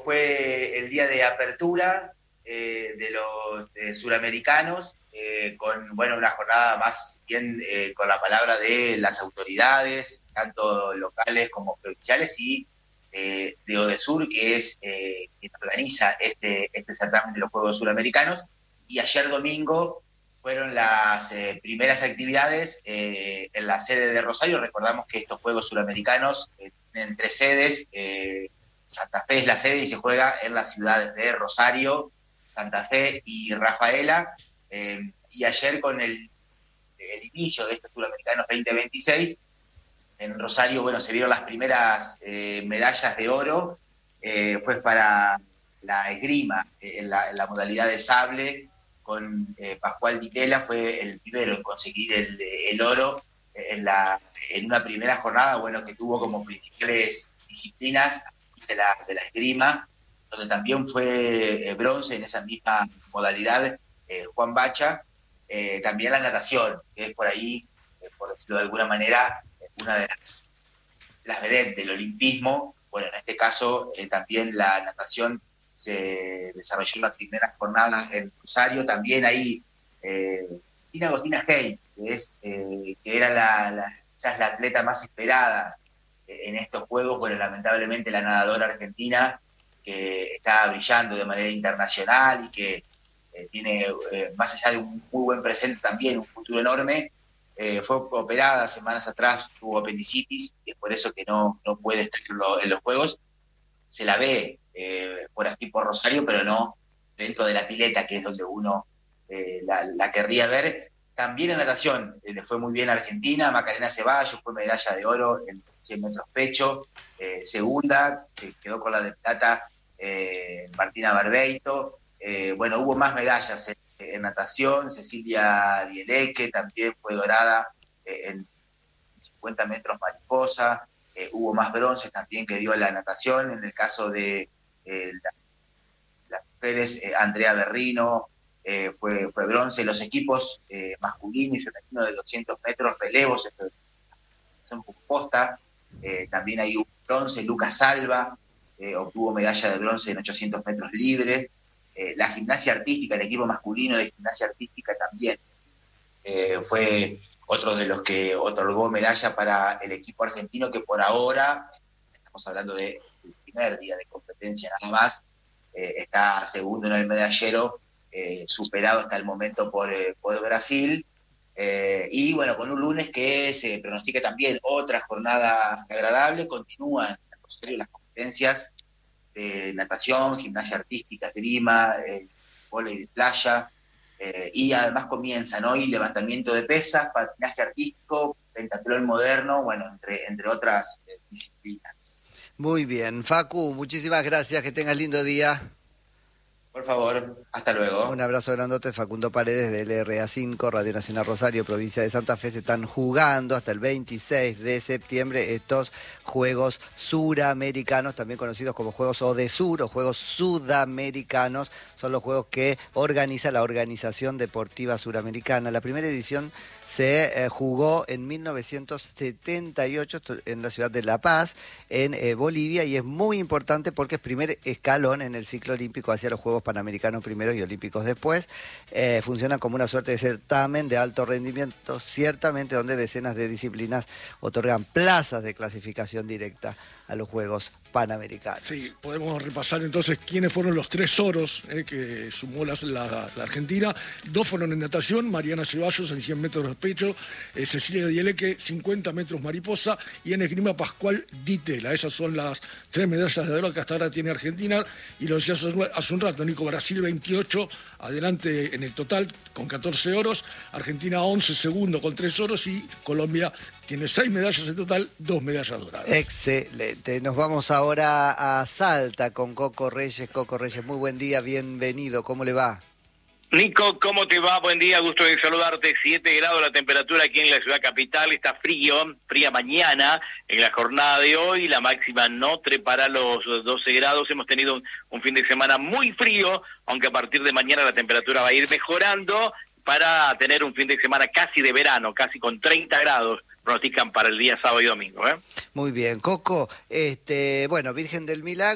fue el día de apertura de los suramericanos, con una jornada más bien con la palabra de las autoridades, tanto locales como provinciales, y de ODESUR, que es quien organiza este certamen de los Juegos Suramericanos. Y ayer domingo fueron las primeras actividades en la sede de Rosario. Recordamos que estos Juegos Suramericanos tienen 3 sedes. Santa Fe es la sede y se juega en las ciudades de Rosario, Santa Fe y Rafaela. Y ayer, con el inicio de estos Suramericanos 2026, en Rosario, se vieron las primeras medallas de oro. Fue para la esgrima, en la modalidad de sable, con Pascual Di Tella. Fue el primero en conseguir el oro en una primera jornada, que tuvo como principales disciplinas de la esgrima, donde también fue bronce en esa misma modalidad Juan Bacha. También la natación, que es por ahí, por decirlo de alguna manera, una de las vedettes del olimpismo. En este caso también la natación se desarrolló en las primeras jornadas en Rosario. También ahí Tina Agostina Hein, que era quizás la atleta más esperada en estos Juegos. Lamentablemente la nadadora argentina, que está brillando de manera internacional y que tiene, más allá de un muy buen presente, también un futuro enorme, fue operada semanas atrás, tuvo apendicitis, y es por eso que no puede estar en los Juegos. Se la ve por aquí, por Rosario, pero no dentro de la pileta, que es donde uno la querría ver. También en natación le fue muy bien a Argentina. Macarena Ceballos fue medalla de oro en 100 metros pecho, segunda, quedó con la de plata Martina Barbeito. Hubo más medallas en natación. Cecilia Dieleque también fue dorada en 50 metros mariposa. Hubo más bronces también que dio la natación. En el caso de las mujeres, Andrea Berrino fue bronce. Los equipos masculino y femenino de 200 metros relevos, son posta, también hay un bronce. Lucas Salva obtuvo medalla de bronce en 800 metros libre. La gimnasia artística, el equipo masculino de gimnasia artística también fue otro de los que otorgó medalla para el equipo argentino, que por ahora, estamos hablando del primer día de competencia nada más, está segundo en el medallero, superado hasta el momento por Brasil. Y con un lunes que se pronostica también otra jornada agradable. Continúan en Rosario las competencias de natación, gimnasia artística, esgrima, vóley de playa, y además comienzan hoy levantamiento de pesas, patinaje artístico, pentatlón moderno, entre otras disciplinas. Muy bien, Facu, muchísimas gracias, que tengas lindo día. Por favor, hasta luego. Un abrazo grandote. Facundo Paredes, de LRA5, Radio Nacional Rosario, provincia de Santa Fe. Se están jugando hasta el 26 de septiembre estos Juegos Suramericanos, también conocidos como Juegos ODESUR o Juegos Sudamericanos. Son los juegos que organiza la Organización Deportiva Suramericana. La primera edición se jugó en 1978 en la ciudad de La Paz, en Bolivia, y es muy importante porque es primer escalón en el ciclo olímpico hacia los Juegos Panamericanos primero y Olímpicos después. Funciona como una suerte de certamen de alto rendimiento, ciertamente, donde decenas de disciplinas otorgan plazas de clasificación directa a los Juegos Panamericanos. Sí, podemos repasar entonces quiénes fueron los 3 oros que sumó la Argentina. 2 fueron en natación: Mariana Ceballos en 100 metros de pecho, Cecilia Dieleque 50 metros mariposa, y en esgrima Pascual Di Tella. Esas son las 3 medallas de oro que hasta ahora tiene Argentina. Y lo decía hace un rato, Nico, Brasil 28, adelante en el total con 14 oros, Argentina 11, segundo con 3 oros, y Colombia tiene 6 medallas en total, 2 medallas doradas. Excelente. Nos vamos ahora a Salta con Coco Reyes. Coco Reyes, muy buen día, bienvenido. ¿Cómo le va? Nico, ¿cómo te va? Buen día, gusto de saludarte. 7 grados la temperatura aquí en la ciudad capital. Está fría mañana en la jornada de hoy. La máxima no trepará los 12 grados. Hemos tenido un fin de semana muy frío, aunque a partir de mañana la temperatura va a ir mejorando para tener un fin de semana casi de verano, casi con 30 grados. Pronostican para el día sábado y domingo. Muy bien, Coco. Virgen del Milagro.